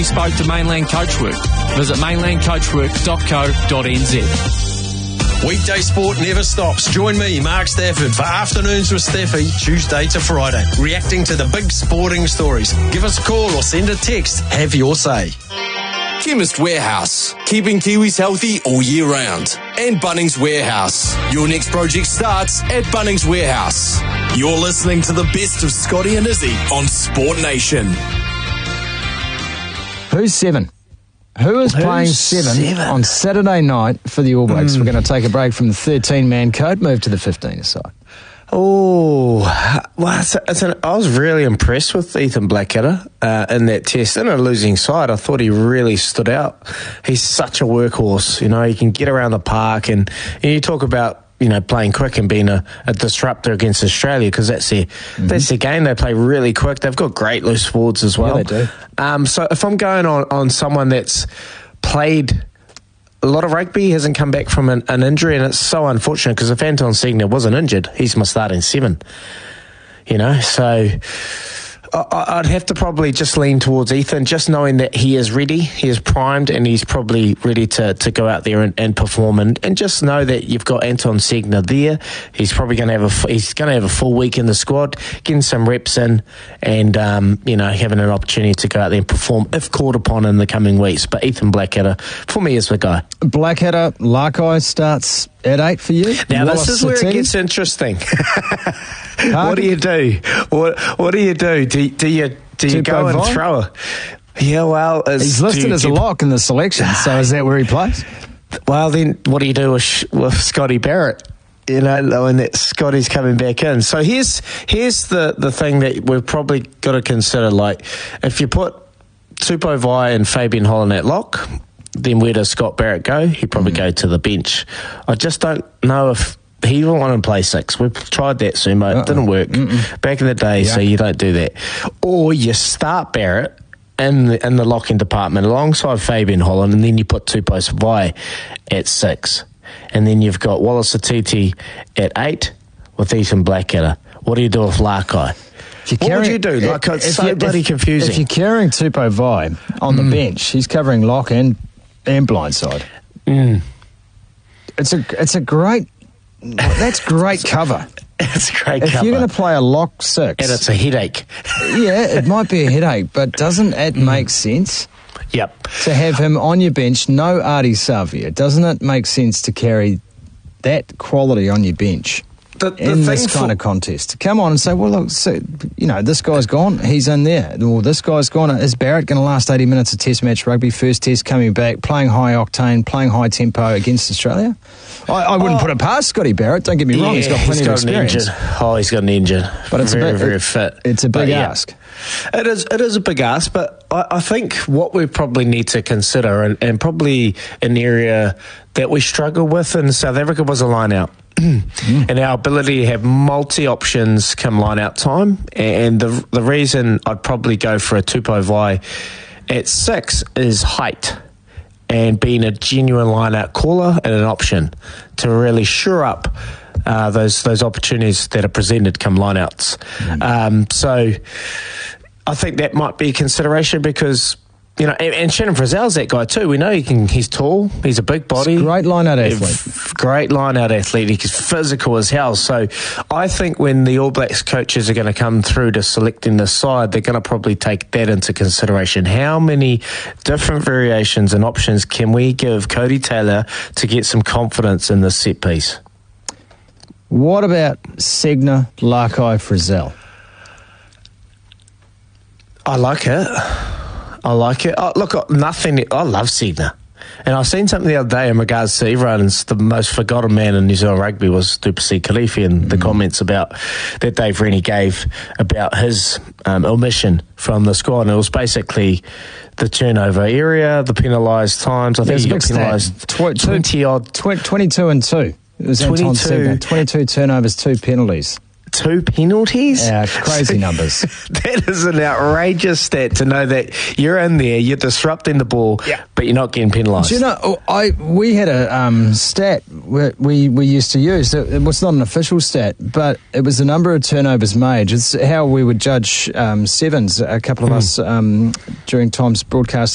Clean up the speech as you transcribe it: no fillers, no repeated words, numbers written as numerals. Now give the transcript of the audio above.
spoke to Mainland Coachwork. Visit mainlandcoachwork.co.nz. Weekday sport never stops. Join me, Mark Stafford, for Afternoons with Staffy, Tuesday to Friday, reacting to the big sporting stories. Give us a call or send a text. Have your say. Chemist Warehouse, keeping Kiwis healthy all year round. And Bunnings Warehouse. Your next project starts at Bunnings Warehouse. You're listening to the best of Scotty and Izzy on Sport Nation. Who's 7? Who is playing 7 on Saturday night for the All Blacks? We're going to take a break from the 13-man code, move to the 15-a-side. Oh, well, I was really impressed with Ethan Blackadder in that test. In a losing side, I thought he really stood out. He's such a workhorse. You know, he can get around the park, and you talk about, you know, playing quick and being a disruptor against Australia, because that's their game. They play really quick. They've got great loose forwards as well. Yeah, they do. So if I'm going on someone that's played a lot of rugby, hasn't come back from an injury, and it's so unfortunate, because if Anton Segner wasn't injured, he's my starting 7. You know, so I'd have to probably just lean towards Ethan, just knowing that he is ready, he is primed, and he's probably ready to go out there and perform, and just know that you've got Anton Segner there. He's probably going to have a full week in the squad, getting some reps in, and you know, having an opportunity to go out there and perform if called upon in the coming weeks. But Ethan Blackadder, for me, is the guy. Blackadder, Larkai starts at 8 for you. Now this is where it gets interesting. What do you do? What do you do? Do you go and throw it? Yeah, well, he's listed as a lock in the selection. So is that where he plays? Well, then what do you do with Scotty Barrett? You know, knowing that Scotty's coming back in. So here's the thing that we've probably got to consider. Like, if you put Tupou Vai and Fabian Holland at lock, then where does Scott Barrett go? He'd probably go to the bench. I just don't know if he will want to play 6. We've tried that, Sumo. It didn't work back in the day, so you don't do that. Or you start Barrett in the locking department alongside Fabian Holland, and then you put Tupou Vai at 6. And then you've got Wallace Atiti at 8 with Ethan Blackadder. What do you do with Larkai? What would you do? Like, it's so bloody confusing. If you're carrying Tupou Vai on the bench, he's covering lock and blindside. It's a great... That's great cover. It's great cover. If you're going to play a lock 6... And it's a headache. Yeah, it might be a headache, but doesn't it make sense? Yep. To have him on your bench, no Ardie Savia. Doesn't it make sense to carry that quality on your bench in this kind of contest? Come on and say, well, look, so, you know, this guy's gone, he's in there. Well, this guy's gone. Is Barrett going to last 80 minutes of test match rugby, first test, coming back, playing high octane, playing high tempo against Australia? I wouldn't put it past Scotty Barrett, don't get me wrong, he's got plenty of experience. He's got an engine. But it's very fit. It's a big ask. It is a big ask, but I think what we probably need to consider, and probably an area that we struggle with in South Africa, was a line-out. And our ability to have multi-options come line-out time. And the reason I'd probably go for a Tupou Vai at 6 is height, and being a genuine line-out caller and an option to really shore up those opportunities that are presented come line-outs. So I think that might be a consideration, because, you know, and Shannon Frizzell's that guy too. We know he's tall, he's a big body. Great line-out athlete. Great line-out athlete. He's physical as hell. So I think when the All Blacks coaches are going to come through to selecting the side, they're going to probably take that into consideration. How many different variations and options can we give Cody Taylor to get some confidence in this set piece? What about Segner, Larkai, Frizzell? I like it. I love Segner. And I've seen something the other day in regards to everyone's the most forgotten man in New Zealand rugby was Duplessis Khalifi, and the comments about that Dave Rennie gave about his omission from the squad. And it was basically the turnover area, the penalised times. I think he got penalised 20-odd. 22 and 2. It was 22 turnovers, 2 penalties. 2 penalties? Yeah, crazy numbers. That is an outrageous stat, to know that you're in there, you're disrupting the ball, but you're not getting penalised. Do you know, we had a stat we used to use. It was not an official stat, but it was the number of turnovers made. It's how we would judge sevens. A couple of us during Tom's broadcast